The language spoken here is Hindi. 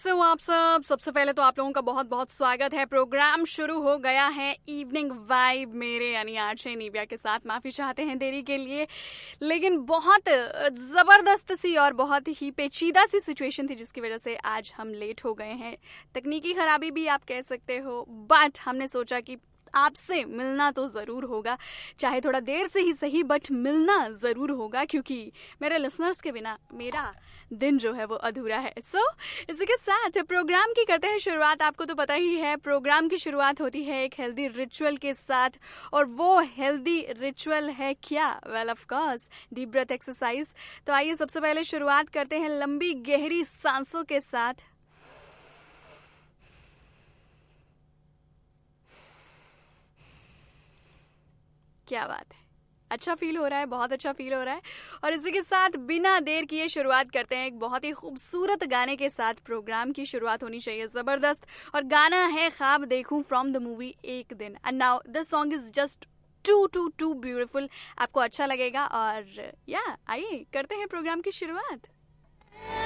कैसे हो आप सब। सबसे पहले तो आप लोगों का बहुत बहुत स्वागत है। प्रोग्राम शुरू हो गया है इवनिंग वाइब मेरे यानी आरजे निव्या के साथ। माफी चाहते हैं देरी के लिए, लेकिन बहुत जबरदस्त सी और बहुत ही पेचीदा सी सिचुएशन थी जिसकी वजह से आज हम लेट हो गए हैं। तकनीकी खराबी भी आप कह सकते हो, बट हमने सोचा कि आपसे मिलना तो ज़रूर होगा, चाहे थोड़ा देर से ही सही, बट मिलना ज़रूर होगा क्योंकि मेरे लिसनर्स के बिना मेरा दिन जो है वो अधूरा है। इसी के साथ प्रोग्राम की करते हैं शुरुआत। आपको तो पता ही है प्रोग्राम की शुरुआत होती है एक हेल्दी रिचुअल के साथ, और वो हेल्दी रिचुअल है क्या? Well of course deep breath exercise. तो आइए सबसे पहले शुरुआत करते हैं लंबी गहरी सांसों के साथ। क्या बात है, अच्छा फील हो रहा है, बहुत अच्छा फील हो रहा है। और इसी के साथ बिना देर किए शुरुआत करते हैं एक बहुत ही खूबसूरत गाने के साथ। प्रोग्राम की शुरुआत होनी चाहिए जबरदस्त, और गाना है ख्वाब देखूं फ्रॉम द मूवी एक दिन। And now this song is just to beautiful. आपको अच्छा लगेगा और या आइए करते हैं प्रोग्राम की शुरुआत।